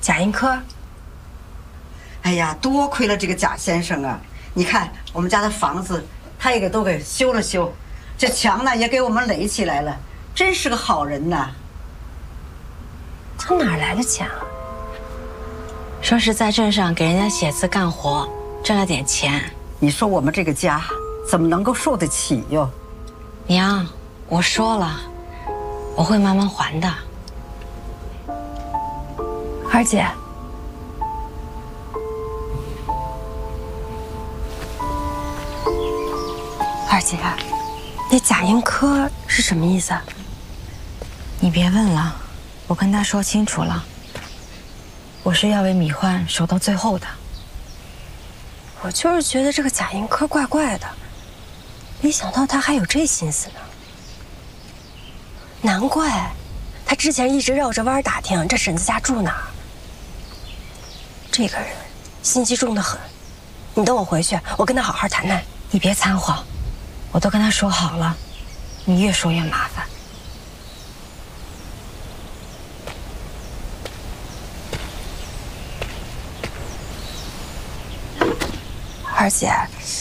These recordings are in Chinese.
贾银科。 哎呀，多亏了这个贾先生啊！你看我们家的房子，他也都给修了修，这墙呢也给我们垒起来了，真是个好人呐。 他哪来的钱啊？ 说是在镇上给人家写字干活，挣了点钱。 你说我们这个家怎么能够受得起哟？ 娘，我说了，我会慢慢还的。 二姐，二姐，那贾银科是什么意思啊？ 你别问了，我跟他说清楚了，我是要为米焕守到最后的。 我就是觉得这个贾银科怪怪的，没想到他还有这心思呢。难怪他之前一直绕着弯打听这婶子家住哪儿。这个人心机重得很，你等我回去，我跟他好好谈谈。 你别掺和，我都跟他说好了，你越说越麻烦。 二姐，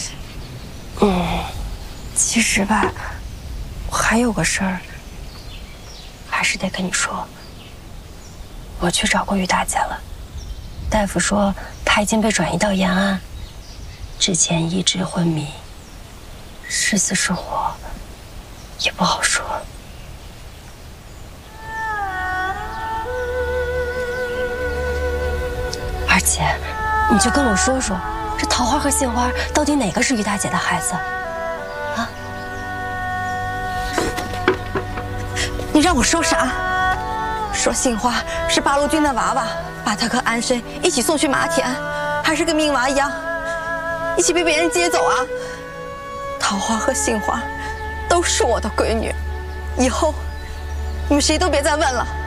其实吧，我还有个事儿，还是得跟你说。我去找过于大姐了，大夫说她已经被转移到延安，之前一直昏迷，是死是活也不好说。二姐，你就跟我说说。这桃花和杏花到底哪个是于大姐的孩子？啊！ 你让我说啥？说杏花是八路军的娃娃，把她和安生一起送去马田，还是跟明娃一样，一起被别人接走啊？桃花和杏花都是我的闺女，以后你们谁都别再问了。